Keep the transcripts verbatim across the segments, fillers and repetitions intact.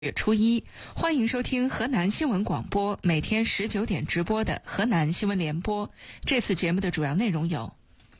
月初一，欢迎收听河南新闻广播每天十九点直播的河南新闻联播。这次节目的主要内容有：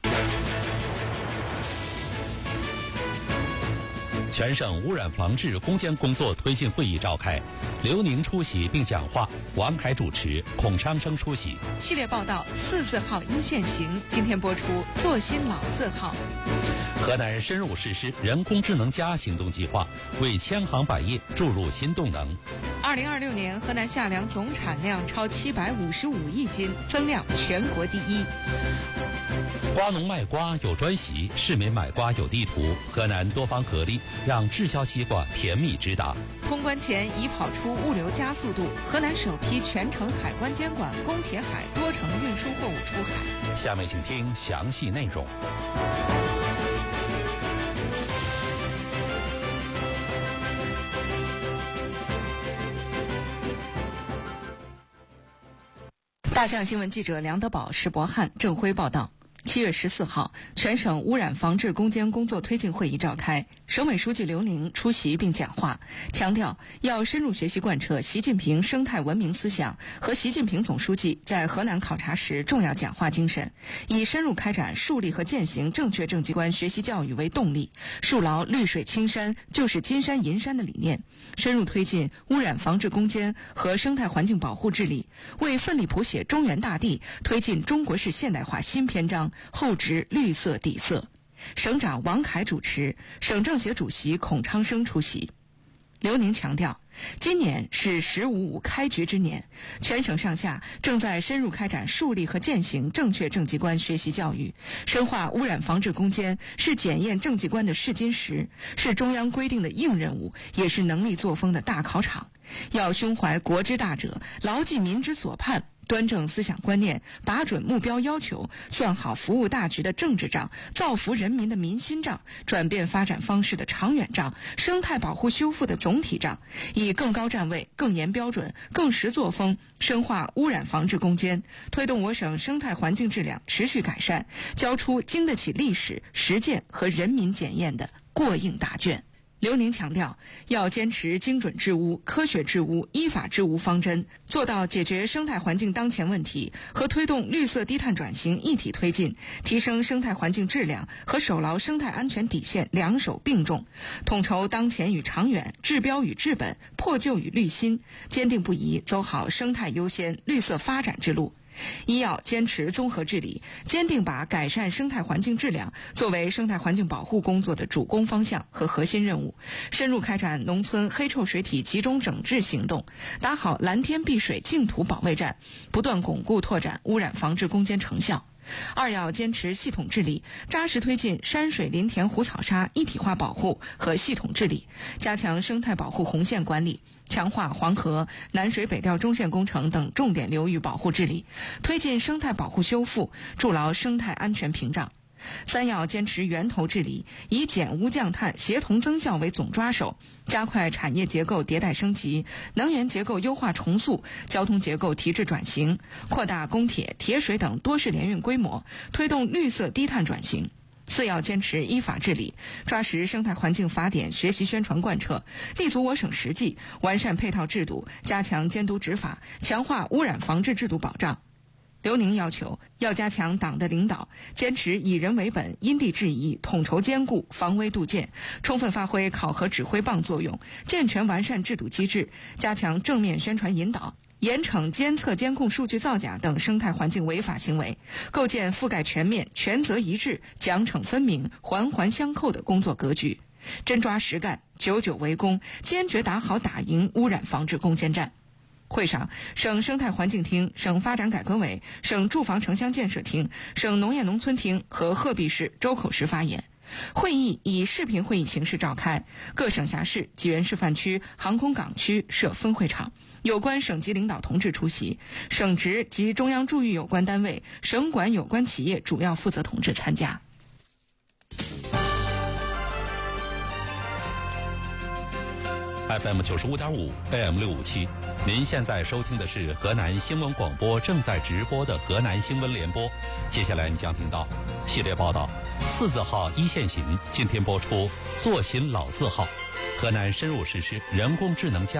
全省污染防治攻坚工作推进会议召开，刘宁出席并讲话，王凯主持，孔昌生出席。 系列报道四字号一线行，今天播出做新老字号。 河南深入实施人工智能加行动计划，为千行百业注入新动能。 二零二六年河南夏粮总产量超七百五十五亿斤，增量全国第一。 瓜农卖瓜有专席，市民买瓜有地图。河南多方合力，让滞销西瓜甜蜜直达。 通关前已跑出物流加速度，河南首批全程海关监管公铁海多程运输货物出海。 下面请听详细内容。 大象新闻记者梁德宝、石博汉、郑辉报道。七月十四号，全省污染防治攻坚工作推进会议召开，省委书记刘宁出席并讲话，强调要深入学习贯彻习近平生态文明思想和习近平总书记在河南考察时重要讲话精神，以深入开展树立和践行正确政绩观学习教育为动力，树牢绿水青山就是金山银山的理念，深入推进污染防治攻坚和生态环境保护治理，为奋力谱写中原大地推进中国式现代化新篇章厚植绿色底色。省长王凯主持，省政协主席孔昌生出席。刘宁强调，今年是“十五五”开局之年，全省上下正在深入开展树立和践行正确政绩观学习教育，深化污染防治攻坚是检验政绩观的试金石，是中央规定的硬任务，也是能力作风的大考场。要胸怀国之大者，牢记民之所盼，端正思想观念，把准目标要求，算好服务大局的政治账，造福人民的民心账，转变发展方式的长远账，生态保护修复的总体账，以更高站位、更严标准、更实作风，深化污染防治攻坚，推动我省生态环境质量持续改善，交出经得起历史、实践和人民检验的过硬答卷。刘宁强调，要坚持精准治污、科学治污、依法治污方针，做到解决生态环境当前问题和推动绿色低碳转型一体推进，提升生态环境质量和守牢生态安全底线两手并重，统筹当前与长远、治标与治本、破旧与滤新，坚定不移走好生态优先、绿色发展之路。一要坚持综合治理，坚定把改善生态环境质量作为生态环境保护工作的主攻方向和核心任务，深入开展农村黑臭水体集中整治行动，打好蓝天碧水净土保卫战，不断巩固拓展污染防治攻坚成效。二要坚持系统治理，扎实推进山水林田湖草沙一体化保护和系统治理，加强生态保护红线管理，强化黄河、南水北调中线工程等重点流域保护治理，推进生态保护修复，筑牢生态安全屏障。三要坚持源头治理，以减污降碳、协同增效为总抓手，加快产业结构迭代升级、能源结构优化重塑、交通结构提质转型，扩大公铁、铁水等多式联运规模，推动绿色低碳转型。四要坚持依法治理，抓实生态环境法典学习宣传贯彻，立足我省实际，完善配套制度，加强监督执法，强化污染防治制度保障。刘宁要求，要加强党的领导，坚持以人为本、因地制宜、统筹兼顾、防微杜渐，充分发挥考核指挥棒作用，健全完善制度机制，加强正面宣传引导，严惩监测监控数据造假等生态环境违法行为，构建覆盖全面、权责一致、奖惩分明、环环相扣的工作格局，真抓实干，久久为功，坚决打好打赢污染防治攻坚战。会上，省生态环境厅、省发展改革委、省住房城乡建设厅、省农业农村厅和鹤壁市、周口市发言。会议以视频会议形式召开，各省辖市、济源示范区、航空港区设分会场，有关省级领导同志出席，省直及中央驻豫有关单位、省管有关企业主要负责同志参加。 F M 九十五点五 A M 六五七，您现在收听的是河南新闻广播正在直播的河南新闻联播。接下来你将听到系列报道四字号一线行，今天播出做新老字号。 河南深入实施人工智能加